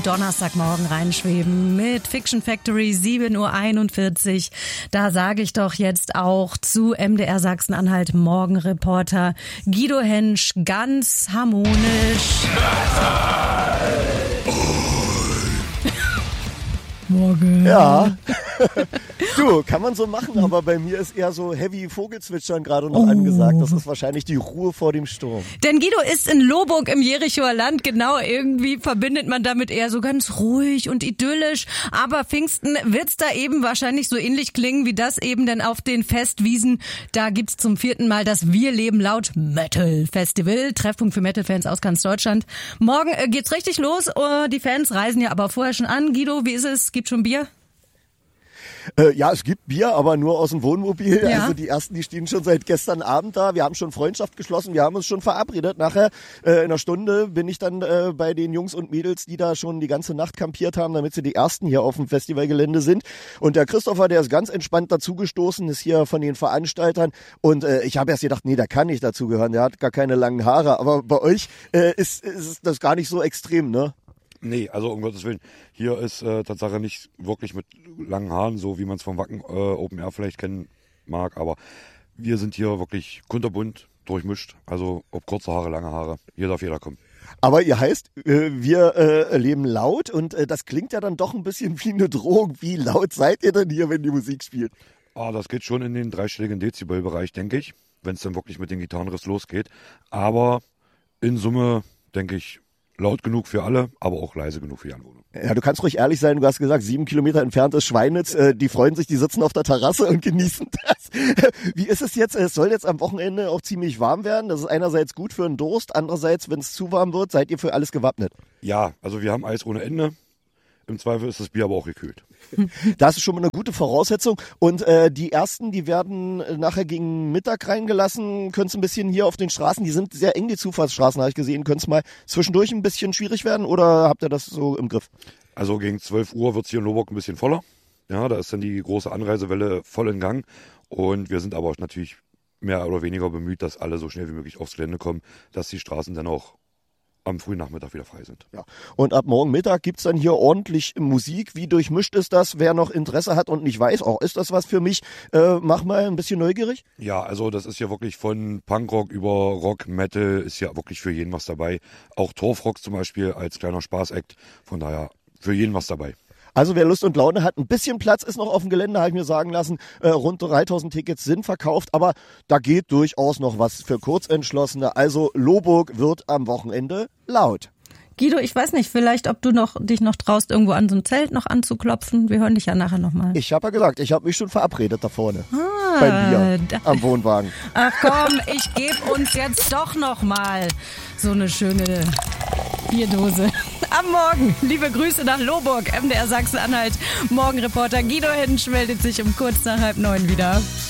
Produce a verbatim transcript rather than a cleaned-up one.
Donnerstagmorgen reinschweben mit Fiction Factory sieben Uhr einundvierzig. Da sage ich doch jetzt auch zu M D R Sachsen-Anhalt Morgenreporter Guido Hensch ganz harmonisch. Morgen. Ja, du, kann man so machen, aber bei mir ist eher so heavy Vogelzwitschern gerade noch oh. angesagt. Das ist wahrscheinlich die Ruhe vor dem Sturm. Denn Guido ist in Lohburg im Jerichoer Land. Genau, irgendwie verbindet man damit eher so ganz ruhig und idyllisch. Aber Pfingsten wird's da eben wahrscheinlich so ähnlich klingen wie das eben, denn auf den Festwiesen, da gibt's zum vierten Mal das Wir leben laut Metal Festival. Treffpunkt für Metal-Fans aus ganz Deutschland. Morgen äh, geht's richtig los. Uh, die Fans reisen ja aber vorher schon an. Guido, wie ist es? Gibt schon Bier? Äh, ja, es gibt Bier, aber nur aus dem Wohnmobil. Ja. Also die ersten, die stehen schon seit gestern Abend da. Wir haben schon Freundschaft geschlossen, wir haben uns schon verabredet. Nachher äh, in einer Stunde bin ich dann äh, bei den Jungs und Mädels, die da schon die ganze Nacht kampiert haben, damit sie die ersten hier auf dem Festivalgelände sind. Und der Christopher, der ist ganz entspannt dazugestoßen, ist hier von den Veranstaltern. Und äh, ich habe erst gedacht, nee, der kann nicht dazugehören, der hat gar keine langen Haare. Aber bei euch äh, ist, ist das gar nicht so extrem, ne? Nee, also um Gottes Willen, hier ist äh, Tatsache nicht wirklich mit langen Haaren, so wie man es vom Wacken äh, Open Air vielleicht kennen mag, aber wir sind hier wirklich kunterbunt, durchmischt, also ob kurze Haare, lange Haare, hier darf jeder kommen. Aber ihr heißt, äh, wir äh, leben laut und äh, das klingt ja dann doch ein bisschen wie eine Drohung. Wie laut seid ihr denn hier, wenn die Musik spielt? Ah, das geht schon in den dreistelligen Dezibelbereich, denke ich, wenn es dann wirklich mit den Gitarrenriss losgeht, aber in Summe, denke ich, laut genug für alle, aber auch leise genug für die Anwohner. Ja, du kannst ruhig ehrlich sein, du hast gesagt, sieben Kilometer entfernt ist Schweinitz, äh, die freuen sich, die sitzen auf der Terrasse und genießen das. Wie ist es jetzt? Es soll jetzt am Wochenende auch ziemlich warm werden. Das ist einerseits gut für den Durst, andererseits, wenn es zu warm wird, seid ihr für alles gewappnet? Ja, also wir haben Eis ohne Ende. Im Zweifel ist das Bier aber auch gekühlt. Das ist schon mal eine gute Voraussetzung. Und äh, die ersten, die werden nachher gegen Mittag reingelassen. Könnte es ein bisschen hier auf den Straßen, die sind sehr eng, die Zufahrtsstraßen, habe ich gesehen. Könnte es mal zwischendurch ein bisschen schwierig werden oder habt ihr das so im Griff? Also gegen zwölf Uhr wird es hier in Lohburg ein bisschen voller. Ja, da ist dann die große Anreisewelle voll in Gang. Und wir sind aber auch natürlich mehr oder weniger bemüht, dass alle so schnell wie möglich aufs Gelände kommen, dass die Straßen dann auch am frühen Nachmittag wieder frei sind. Ja. Und ab morgen Mittag gibt's dann hier ordentlich Musik. Wie durchmischt ist das? Wer noch Interesse hat und nicht weiß, auch ist das was für mich? Äh, mach mal ein bisschen neugierig. Ja, also das ist ja wirklich von Punkrock über Rock, Metal, ist ja wirklich für jeden was dabei. Auch Torfrock zum Beispiel als kleiner Spaßakt. Von daher für jeden was dabei. Also wer Lust und Laune hat, ein bisschen Platz ist noch auf dem Gelände, habe ich mir sagen lassen. Äh, rund dreitausend Tickets sind verkauft, aber da geht durchaus noch was für Kurzentschlossene. Also Lohburg wird am Wochenende laut. Guido, ich weiß nicht, vielleicht, ob du noch dich noch traust, irgendwo an so ein Zelt noch anzuklopfen. Wir hören dich ja nachher nochmal. Ich habe ja gesagt, ich habe mich schon verabredet da vorne. Ah, beim Bier am Wohnwagen. Ach komm, ich gebe uns jetzt doch nochmal so eine schöne Bierdose. Am Morgen. Liebe Grüße nach Lohburg. M D R Sachsen-Anhalt. Morgenreporter Guido Hensch meldet sich um kurz nach halb neun wieder.